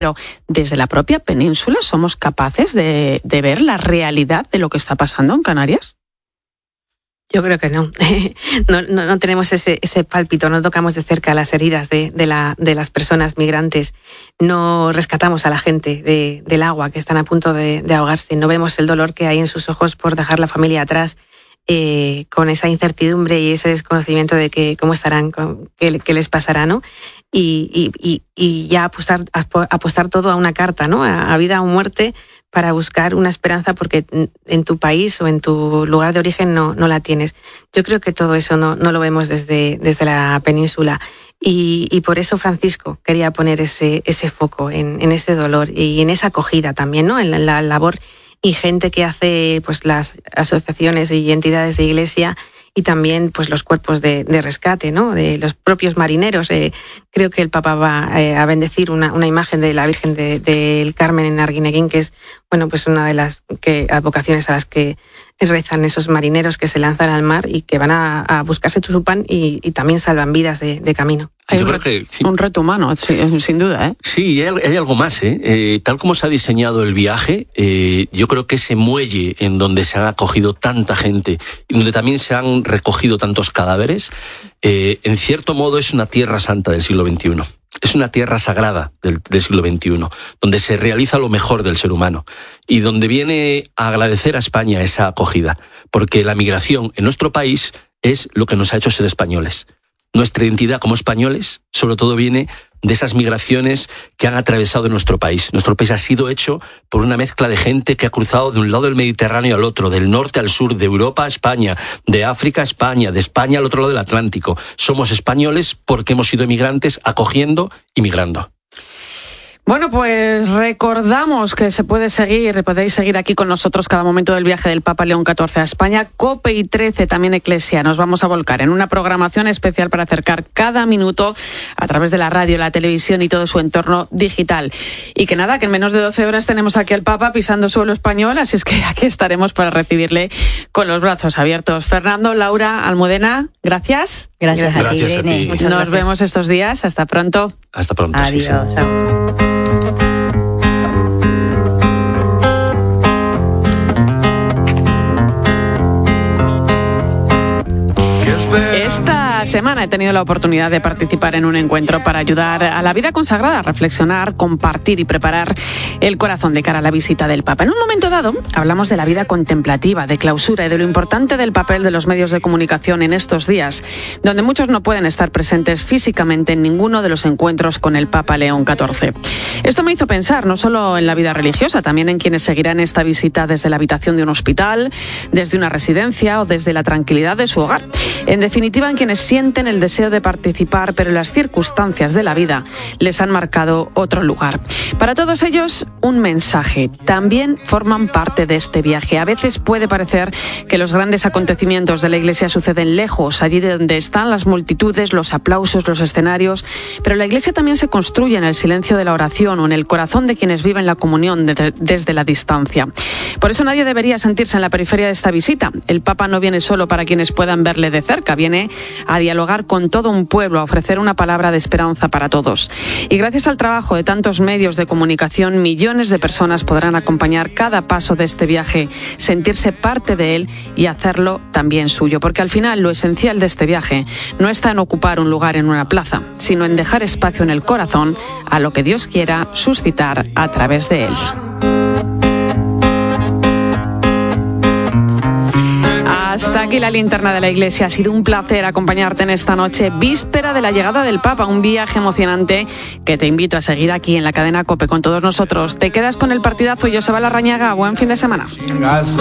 Pero desde la propia península somos capaces de ver la realidad de lo que está pasando en Canarias. Yo creo que no. No tenemos ese pálpito, no tocamos de cerca las heridas de las personas migrantes, no rescatamos a la gente del agua que están a punto de ahogarse, no vemos el dolor que hay en sus ojos por dejar la familia atrás, con esa incertidumbre y ese desconocimiento de que cómo estarán, qué les pasará, ¿no? Y ya apostar todo a una carta, ¿no? A vida o muerte, para buscar una esperanza porque en tu país o en tu lugar de origen no la tienes. Yo creo que todo eso no lo vemos desde la península y por eso Francisco quería poner ese foco en ese dolor y en esa acogida también, ¿no? En la labor ingente que hace pues las asociaciones y entidades de iglesia y también pues los cuerpos de rescate, ¿no? De los propios marineros. Creo que el Papa va a bendecir una imagen de la Virgen del Carmen en Arguineguín, que es pues una de las advocaciones a las que rezan esos marineros que se lanzan al mar y que van a buscarse su pan y también salvan vidas de camino. Hay un reto humano, sin duda, ¿eh? Sí, hay algo más, tal como se ha diseñado el viaje, yo creo que ese muelle en donde se han acogido tanta gente y donde también se han recogido tantos cadáveres, en cierto modo es una tierra santa del siglo XXI. Es una tierra sagrada del siglo XXI, donde se realiza lo mejor del ser humano y donde viene a agradecer a España esa acogida, porque la migración en nuestro país es lo que nos ha hecho ser españoles. Nuestra identidad como españoles, sobre todo, viene de esas migraciones que han atravesado nuestro país. Nuestro país ha sido hecho por una mezcla de gente que ha cruzado de un lado del Mediterráneo al otro, del norte al sur, de Europa a España, de África a España, de España al otro lado del Atlántico. Somos españoles porque hemos sido emigrantes acogiendo y migrando. Bueno, pues recordamos que podéis seguir aquí con nosotros cada momento del viaje del Papa León XIV a España. COPE y 13, también Eclesia, nos vamos a volcar en una programación especial para acercar cada minuto a través de la radio, la televisión y todo su entorno digital. Y que nada, que en menos de 12 horas tenemos aquí al Papa pisando suelo español, así es que aquí estaremos para recibirle con los brazos abiertos. Fernando, Laura, Almudena, gracias. Gracias a ti, Irene. Nos vemos estos días. Hasta pronto. Hasta pronto. Adiós. Sí. Esta semana he tenido la oportunidad de participar en un encuentro para ayudar a la vida consagrada a reflexionar, compartir y preparar el corazón de cara a la visita del Papa. En un momento dado hablamos de la vida contemplativa, de clausura y de lo importante del papel de los medios de comunicación en estos días, donde muchos no pueden estar presentes físicamente en ninguno de los encuentros con el Papa León XIV. Esto me hizo pensar no solo en la vida religiosa, también en quienes seguirán esta visita desde la habitación de un hospital, desde una residencia o desde la tranquilidad de su hogar. En definitiva, en quienes sienten el deseo de participar, pero las circunstancias de la vida les han marcado otro lugar. Para todos ellos, un mensaje. También forman parte de este viaje. A veces puede parecer que los grandes acontecimientos de la Iglesia suceden lejos, allí donde están las multitudes, los aplausos, los escenarios, pero la Iglesia también se construye en el silencio de la oración o en el corazón de quienes viven la comunión desde la distancia. Por eso nadie debería sentirse en la periferia de esta visita. El Papa no viene solo para quienes puedan verle de cerca, viene a dialogar con todo un pueblo, a ofrecer una palabra de esperanza para todos. Y gracias al trabajo de tantos medios de comunicación, millones de personas podrán acompañar cada paso de este viaje, sentirse parte de él y hacerlo también suyo. Porque al final lo esencial de este viaje no está en ocupar un lugar en una plaza, sino en dejar espacio en el corazón a lo que Dios quiera suscitar a través de él. Hasta aquí la linterna de la Iglesia. Ha sido un placer acompañarte en esta noche, víspera de la llegada del Papa, un viaje emocionante que te invito a seguir aquí en la cadena COPE con todos nosotros. Te quedas con el partidazo y Joseba Larrañaga. Buen fin de semana.